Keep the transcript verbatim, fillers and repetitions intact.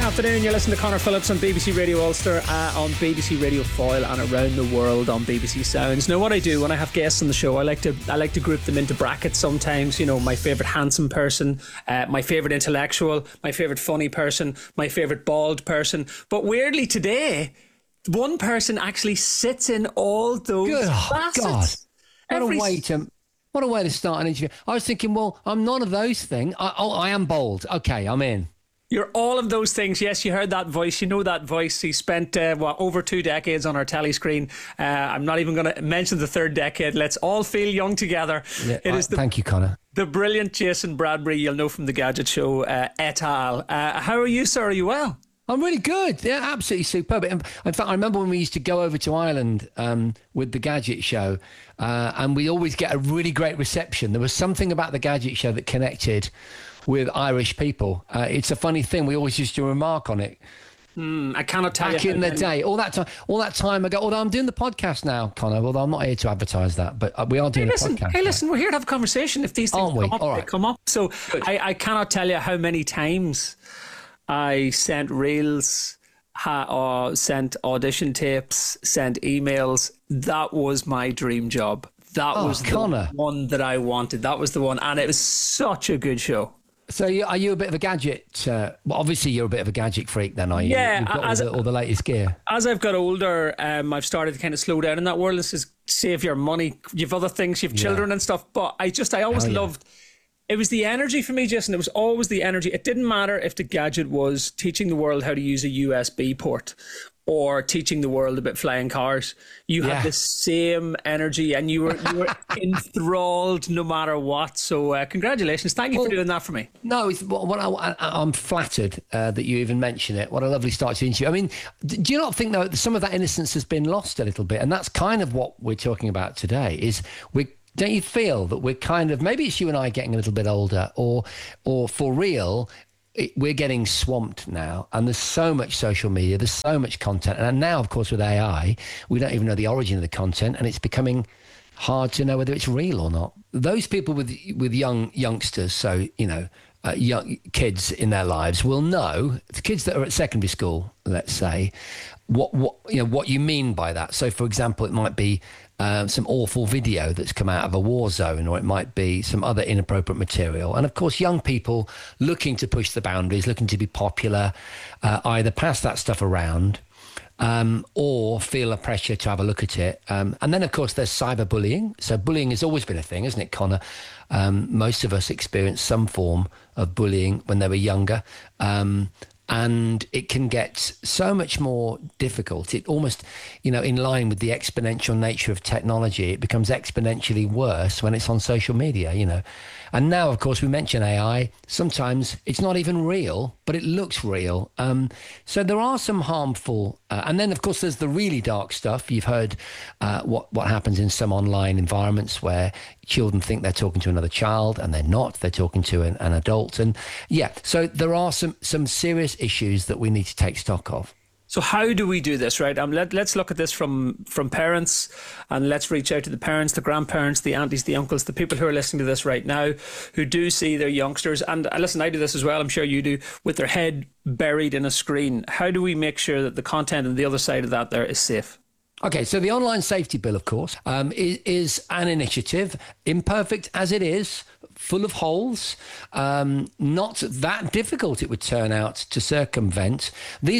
afternoon. You're listening to Conor Phillips on B B C Radio Ulster, uh, on B B C Radio Foyle, and around the world on B B C Sounds. Now, what I do when I have guests on the show, I like to I like to group them into brackets sometimes. You know, my favourite handsome person, uh, my favourite intellectual, my favourite funny person, my favourite bald person. But weirdly today, one person actually sits in all those Good facets. God. What Every a way to... What a way to start an interview. I was thinking, well, I'm none of those things. I, oh, I am bold. Okay, I'm in. You're all of those things. Yes, you heard that voice. You know that voice. He spent uh, what, over two decades on our telly screen. Uh, I'm not even going to mention the third decade. Let's all feel young together. Yeah, it is I, the, thank you, Conor. The brilliant Jason Bradbury, you'll know from The Gadget Show, uh, et al. Uh, how are you, sir? Are you well? I'm really good. Yeah, absolutely superb. In fact, I remember when we used to go over to Ireland um, with The Gadget Show, uh, and we always get a really great reception. There was something about The Gadget Show that connected with Irish people. Uh, it's a funny thing. We always used to remark on it. Mm, I cannot tell Back you. Back in the day, all that time, all that time ago. Although I'm doing the podcast now, Conor. Although I'm not here to advertise that, but we are doing hey, listen, a podcast. Hey, listen, we're here to have a conversation. If these things Aren't we? come up, All right. they come up. So I, I cannot tell you how many times I sent reels, ha, uh, sent audition tapes, sent emails. That was my dream job. That oh, was the Conor. one that I wanted. That was the one, and it was such a good show. So you, are you a bit of a gadget? Uh, well, obviously you're a bit of a gadget freak, then, are you? Yeah, You've got as, all, the, all the latest gear. As I've got older, um, I've started to kind of slow down in that world. This is save your money. You've other things. You've children yeah. and stuff. But I just, I always yeah. loved. It was the energy for me, Jason. It was always the energy. It didn't matter if the gadget was teaching the world how to use a U S B port or teaching the world about flying cars. You yeah. had the same energy, and you were you were enthralled no matter what. So uh, congratulations. Thank you well, for doing that for me. No, it's, what I, I'm flattered uh, that you even mention it. What a lovely start to the interview. I mean, do you not think, though, some of that innocence has been lost a little bit? And that's kind of what we're talking about today, is we don't you feel that we're kind of, maybe it's you and I getting a little bit older, or or for real, it, we're getting swamped now, and there's so much social media, there's so much content, and now, of course, with A I, we don't even know the origin of the content, and it's becoming hard to know whether it's real or not. Those people with with young youngsters, so, you know, uh, young kids in their lives will know, the kids that are at secondary school, let's say, what what you know what you mean by that. So, for example, it might be Um, some awful video that's come out of a war zone, or it might be some other inappropriate material. And of course, young people looking to push the boundaries, looking to be popular, uh, either pass that stuff around um, or feel a pressure to have a look at it. Um, and then, of course, there's cyberbullying. So bullying has always been a thing, isn't it, Conor? Um, most of us experienced some form of bullying when they were younger. Um And it can get so much more difficult. It almost, you know, in line with the exponential nature of technology, it becomes exponentially worse when it's on social media, you know. And now, of course, we mention A I. Sometimes it's not even real, but it looks real. Um, so there are some harmful... Uh, and then, of course, there's the really dark stuff. You've heard uh, what, what happens in some online environments where children think they're talking to another child, and they're not. They're talking to an, an adult. And, yeah, so there are some, some serious issues that we need to take stock of. So how do we do this, right? Um, let, let's look at this from, from parents, and let's reach out to the parents, the grandparents, the aunties, the uncles, the people who are listening to this right now, who do see their youngsters. And uh, listen, I do this as well, I'm sure you do, with their head buried in a screen. How do we make sure that the content on the other side of that there is safe? Okay, so the Online Safety Bill, of course, um, is, is an initiative, imperfect as it is, full of holes, um, not that difficult, it would turn out, to circumvent. These